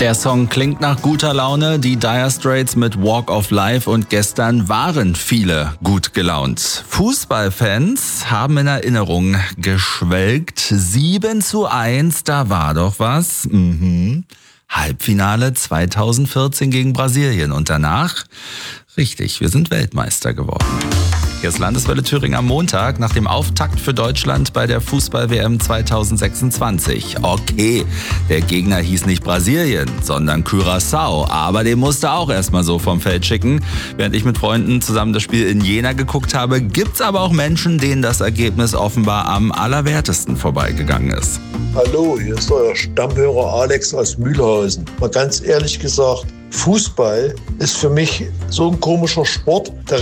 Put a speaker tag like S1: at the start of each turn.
S1: Der Song klingt nach guter Laune, die Dire Straits mit Walk of Life, und gestern waren viele gut gelaunt. Fußballfans haben in Erinnerung geschwelgt. 7:1, da war doch was. Halbfinale 2014 gegen Brasilien und danach, richtig, wir sind Weltmeister geworden. Hier ist Landeswelle Thüringen am Montag nach dem Auftakt für Deutschland bei der Fußball-WM 2026. Okay, der Gegner hieß nicht Brasilien, sondern Curaçao, aber den musste auch erstmal so vom Feld schicken. Während ich mit Freunden zusammen das Spiel in Jena geguckt habe, gibt's aber auch Menschen, denen das Ergebnis offenbar am allerwertesten vorbeigegangen ist.
S2: Hallo, hier ist euer Stammhörer Alex aus Mühlhausen. Mal ganz ehrlich gesagt, Fußball ist für mich so ein komischer Sport.